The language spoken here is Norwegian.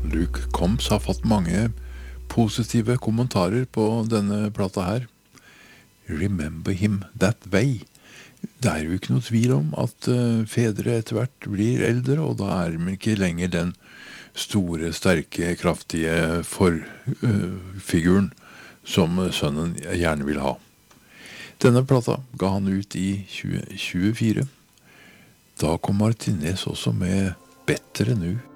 Luke Combs har fått mange positive kommentarer på denne plata her. Remember him that way. Det er jo ikke noe tvil om at fedre etter hvert blir eldre, og da er de ikke lenger den store, sterke, kraftige forfiguren som sønnen gjerne vil ha. Denne plata ga han ut i 2024. Da kom Martinez også med Better Nu.